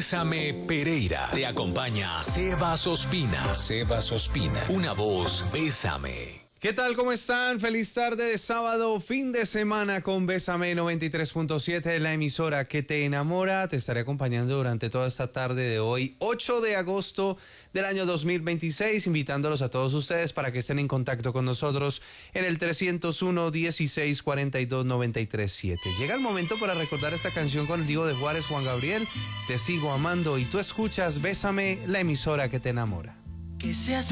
Bésame Pereira. Te acompaña Sebas Ospina. Sebas Ospina. Una voz, Bésame. ¿Qué tal? ¿Cómo están? Feliz tarde de sábado, fin de semana con Bésame 93.7, la emisora que te enamora. Te estaré acompañando durante toda esta tarde de hoy, 8 de agosto del año 2026, invitándolos a todos ustedes para que estén en contacto con nosotros en el 301-1642-937. Llega el momento para recordar esta canción con el Divo de Juárez, Juan Gabriel. Te sigo amando y tú escuchas Bésame, la emisora que te enamora. Que seas